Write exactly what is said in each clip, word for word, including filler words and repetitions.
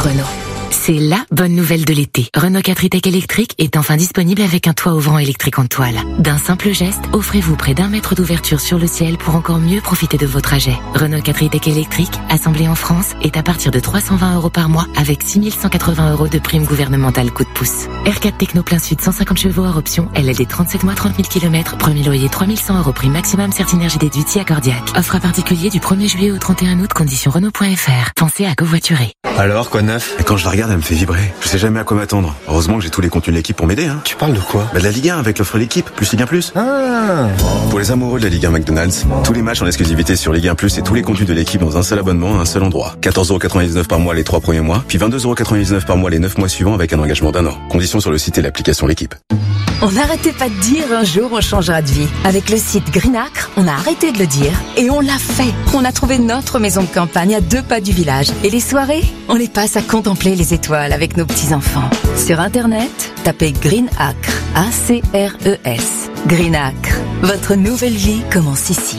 Renault. C'est la bonne nouvelle de l'été. Renault quatre e-Tech électrique est enfin disponible avec un toit ouvrant électrique en toile. D'un simple geste, offrez-vous près d'un mètre d'ouverture sur le ciel pour encore mieux profiter de vos trajets. Renault quatre e-Tech électrique, assemblé en France, est à partir de trois cent vingt euros par mois avec six mille cent quatre-vingts euros de prime gouvernementale coup de pouce. R quatre Techno plein sud, cent cinquante chevaux hors option, L L D trente-sept mois, trente mille kilomètres, premier loyer trois mille cent euros, prime maximum Certinergie déduite si accordiaque. Offre à particulier du premier juillet au trente et un août, conditions Renault point F R. Pensez à covoiturer. Alors, quoi de neuf? Et quand je la regarde, elle me fait vibrer. Je sais jamais à quoi m'attendre. Heureusement que j'ai tous les contenus de l'équipe pour m'aider, hein. Tu parles de quoi? Bah de la Ligue un avec l'offre l'équipe, plus Ligue un plus. Ah. Pour les amoureux de la Ligue un McDonald's, tous les matchs en exclusivité sur Ligue un plus et tous les contenus de l'équipe dans un seul abonnement à un seul endroit. quatorze euros quatre-vingt-dix-neuf par mois les trois premiers mois, puis vingt-deux euros quatre-vingt-dix-neuf par mois les neuf mois suivants avec un engagement d'un an. Conditions sur le site et l'application l'équipe. On n'arrêtait pas de dire un jour on changera de vie. Avec le site Greenacre, on a arrêté de le dire et on l'a fait. On a trouvé notre maison de campagne à deux pas du village. Et les soirées, on les passe à contempler les étoiles avec nos petits-enfants. Sur Internet, tapez Greenacre, A C R E S. Greenacre, votre nouvelle vie commence ici.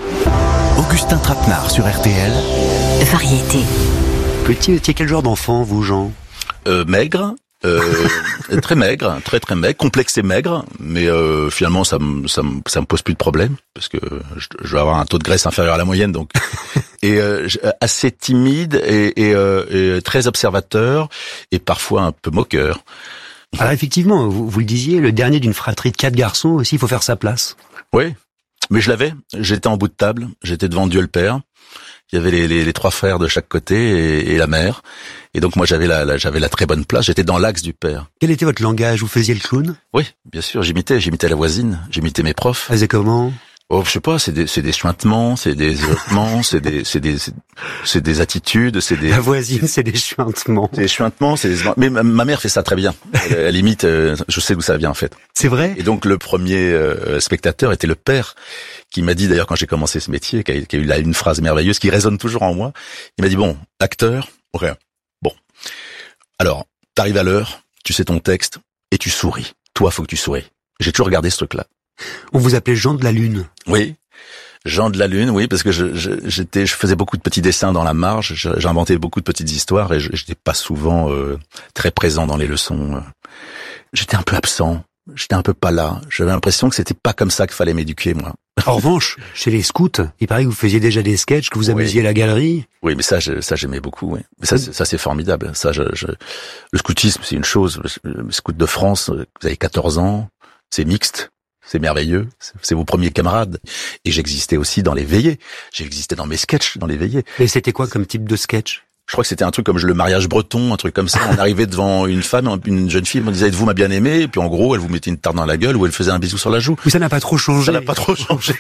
Augustin Trapenard sur R T L. Variété. Petit, étiez quel genre d'enfant, vous, Jean? euh, Maigre. Euh, très maigre, très très maigre, complexe et maigre, mais euh, finalement ça me ça me ça me pose plus de problème parce que je, je vais avoir un taux de graisse inférieur à la moyenne, donc et euh, assez timide et, et, euh, et très observateur et parfois un peu moqueur. Alors effectivement, vous, vous le disiez, le dernier d'une fratrie de quatre garçons aussi, il faut faire sa place. Oui, mais je l'avais. J'étais en bout de table, j'étais devant Dieu le Père. Il y avait les, les, les trois frères de chaque côté et, et la mère. Et donc moi j'avais la, la j'avais la très bonne place. J'étais dans l'axe du père. Quel était votre langage? Vous faisiez le clown? Oui, bien sûr. J'imitais, j'imitais la voisine, j'imitais mes profs. Elle faisait comment? Oh, je sais pas. C'est des, c'est des chuintements, c'est des éloquements, c'est des, c'est des, c'est, c'est des attitudes, c'est des. La voisine, c'est des chuintements. C'est des chuintements, c'est des. Mais ma, ma mère fait ça très bien. Elle, elle imite. Euh, je sais d'où ça vient en fait. C'est vrai. Et donc le premier euh, spectateur était le père, qui m'a dit d'ailleurs quand j'ai commencé ce métier, qui a, qui a eu là une phrase merveilleuse qui résonne toujours en moi. Il m'a dit bon, acteur, rien. Bon, alors t'arrives à l'heure, tu sais ton texte et tu souris. Toi, faut que tu souris. J'ai toujours regardé ce truc-là. On vous appelait Jean de la Lune. Oui, Jean de la Lune, oui, parce que je, je, j'étais, je faisais beaucoup de petits dessins dans la marge, j'inventais beaucoup de petites histoires et je j'étais pas souvent euh, très présent dans les leçons. J'étais un peu absent, j'étais un peu pas là. J'avais l'impression que c'était pas comme ça qu'il fallait m'éduquer, moi. En revanche, chez les scouts, il paraît que vous faisiez déjà des sketchs, que vous amusiez oui. la galerie. Oui, mais ça, je, ça j'aimais beaucoup. Oui. Mais ça, c'est, ça c'est formidable. Ça, je, je... le scoutisme, c'est une chose. Le scout de France, vous avez quatorze ans, c'est mixte. C'est merveilleux, c'est vos premiers camarades. Et j'existais aussi dans les veillées. J'existais dans mes sketchs, dans les veillées. Et c'était quoi comme type de sketch? Je crois que c'était un truc comme le mariage breton, un truc comme ça. On arrivait devant une femme, une jeune fille, on disait êtes-vous ma bien-aimée? Et puis en gros, elle vous mettait une tarte dans la gueule ou elle faisait un bisou sur la joue. Oui, ça n'a pas trop changé. Ça n'a pas trop changé.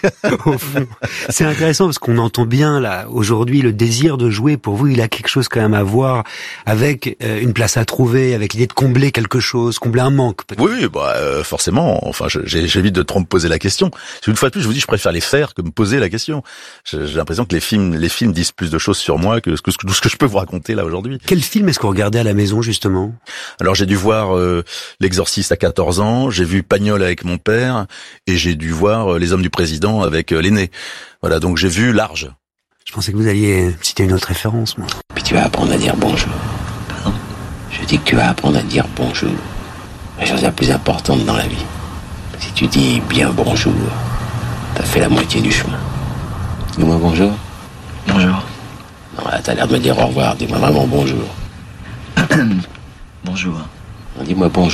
C'est intéressant parce qu'on entend bien là aujourd'hui le désir de jouer. Pour vous, il a quelque chose quand même à voir avec euh, une place à trouver, avec l'idée de combler quelque chose, combler un manque. Peut-être. Oui, bah euh, forcément. Enfin, j'ai, j'évite de trop me poser la question. Une fois de plus, je vous dis, je préfère les faire que me poser la question. J'ai, j'ai l'impression que les films, les films disent plus de choses sur moi que ce que, ce que je peux vous raconter là aujourd'hui. Quel film est-ce que vous regardez à la maison, justement? Alors, j'ai dû voir euh, L'Exorciste à quatorze ans, j'ai vu Pagnol avec mon père, et j'ai dû voir euh, Les Hommes du Président avec euh, l'aîné. Voilà, donc j'ai vu large. Je pensais que vous alliez citer une autre référence, moi. Puis tu vas apprendre à dire bonjour. Pardon? Je dis que tu vas apprendre à dire bonjour. La chose la plus importante dans la vie. Si tu dis bien bonjour, t'as fait la moitié du chemin. Dis-moi bonjour. Bonjour. Non, là, t'as l'air de me dire au revoir. Dis-moi vraiment bonjour. Bonjour. Dis-moi bonjour.